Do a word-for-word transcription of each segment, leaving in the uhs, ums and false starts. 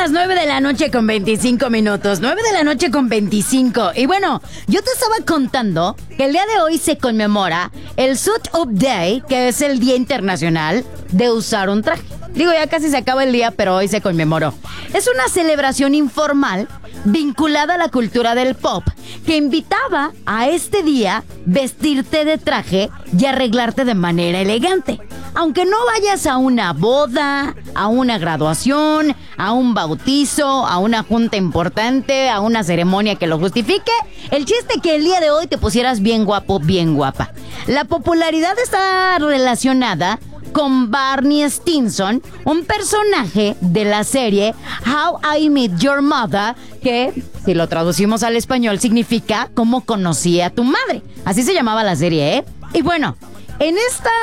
las nueve de la noche con veinticinco minutos. nueve de la noche con veinticinco. Y bueno, yo te estaba contando que el día de hoy se conmemora el Suit Up Day, que es el Día Internacional de Usar un Traje. Digo, ya casi se acaba el día, pero hoy se conmemoró. Es una celebración informal vinculada a la cultura del pop que invitaba a este día vestirte de traje y arreglarte de manera elegante. Aunque no vayas a una boda, a una graduación, a un bautizo, a una junta importante, a una ceremonia que lo justifique, el chiste es que el día de hoy te pusieras bien guapo, bien guapa. La popularidad está relacionada con Barney Stinson, un personaje de la serie How I Met Your Mother, que, si lo traducimos al español, significa Cómo conocí a tu madre. Así se llamaba la serie, ¿eh? Y bueno, en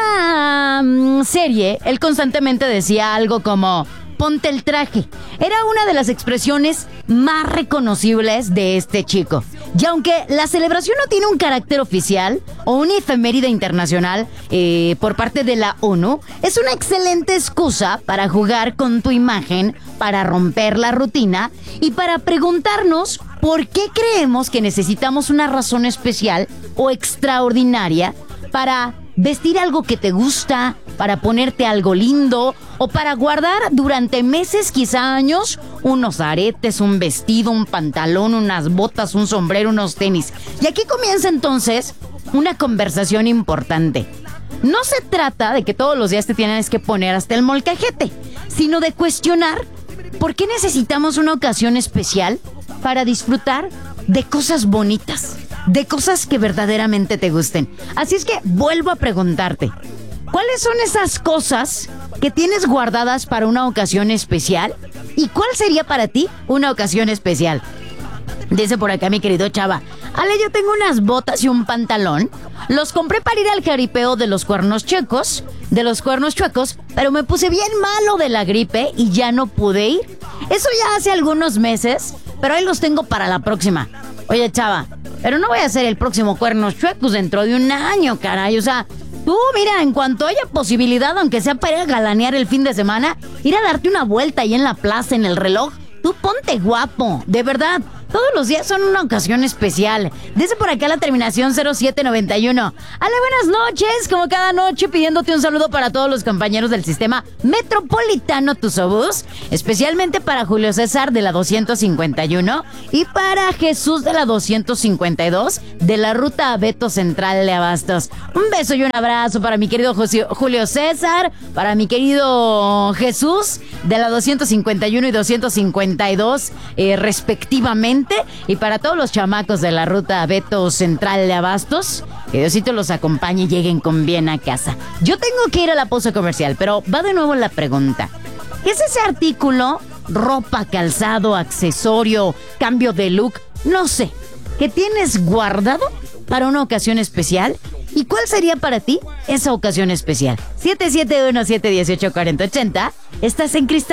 esta um, serie, él constantemente decía algo como ponte el traje. Era una de las expresiones más reconocibles de este chico. Y aunque la celebración no tiene un carácter oficial o una efeméride internacional eh, por parte de la ONU, es una excelente excusa para jugar con tu imagen, para romper la rutina y para preguntarnos por qué creemos que necesitamos una razón especial o extraordinaria para vestir algo que te gusta, para ponerte algo lindo o para guardar durante meses, quizá años, unos aretes, un vestido, un pantalón, unas botas, un sombrero, unos tenis. Y aquí comienza entonces una conversación importante. No se trata de que todos los días te tienes que poner hasta el molcajete, sino de cuestionar por qué necesitamos una ocasión especial para disfrutar de cosas bonitas, de cosas que verdaderamente te gusten. Así es que vuelvo a preguntarte, ¿cuáles son esas cosas que tienes guardadas para una ocasión especial? ¿Y cuál sería para ti una ocasión especial? Dice por acá mi querido Chava, Ale, yo tengo unas botas y un pantalón. Los compré para ir al jaripeo de los cuernos chuecos, de los cuernos chuecos, pero me puse bien malo de la gripe y ya no pude ir. Eso ya hace algunos meses, pero ahí los tengo para la próxima. Oye, Chava, pero no voy a hacer el próximo cuernos chuecos dentro de un año, caray. O sea, tú, mira, en cuanto haya posibilidad, aunque sea para ir a galanear el fin de semana, ir a darte una vuelta ahí en la plaza, en el reloj, tú ponte guapo, de verdad. Todos los días son una ocasión especial. Dice por acá la terminación cero siete noventa y uno. Ale, buenas noches. Como cada noche, pidiéndote un saludo para todos los compañeros del sistema metropolitano Tusobús, especialmente para Julio César de la doscientos cincuenta y uno y para Jesús de la doscientos cincuenta y dos de la ruta Abeto Central de Abastos. Un beso y un abrazo para mi querido José, Julio César, para mi querido Jesús de la doscientos cincuenta y uno y doscientos cincuenta y dos, eh, respectivamente. Y para todos los chamacos de la ruta Abeto Central de Abastos, que Diosito los acompañe y lleguen con bien a casa. Yo tengo que ir a la pausa comercial, pero va de nuevo la pregunta. ¿Qué es ese artículo, ropa, calzado, accesorio, cambio de look, no sé, que tienes guardado para una ocasión especial? ¿Y cuál sería para ti esa ocasión especial? siete siete uno, siete uno ocho, cuatro cero ocho cero. ¿Estás en Cristal?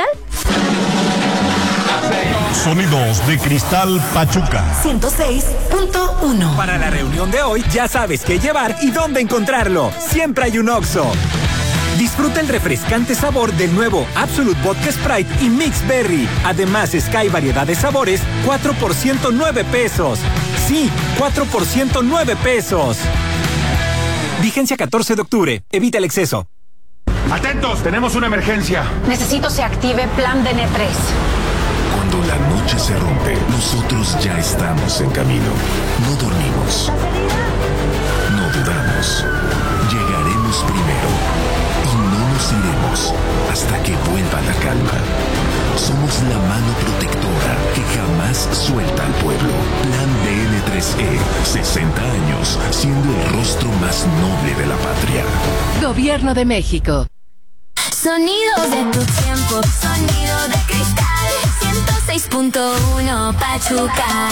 Sonidos de Cristal Pachuca ciento seis punto uno. Para la reunión de hoy ya sabes qué llevar y dónde encontrarlo. Siempre hay un Oxxo. Disfruta el refrescante sabor del nuevo Absolute Vodka Sprite y Mix Berry. Además, Sky variedad de sabores, cuatro por ciento nueve pesos. Sí, cuatro por ciento nueve pesos. Vigencia catorce de octubre. Evita el exceso. ¡Atentos! Tenemos una emergencia. Necesito se active Plan D N tres. Cuando la noche se rompe, nosotros ya estamos en camino. No dormimos. No dudamos. Llegaremos primero. Y no nos iremos hasta que vuelva la calma. Somos la mano protectora que jamás suelta al pueblo. Plan D N tres E. sesenta años siendo el rostro más noble de la patria. Gobierno de México. Sonidos de tu tiempo, sonido de Cristal, ciento seis punto uno Pachuca.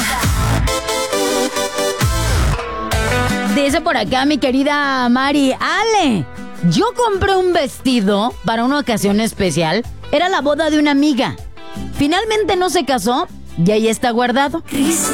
Dice por acá mi querida Mari, Ale, yo compré un vestido para una ocasión especial. Era la boda de una amiga. Finalmente no se casó y ahí está guardado. Cristal.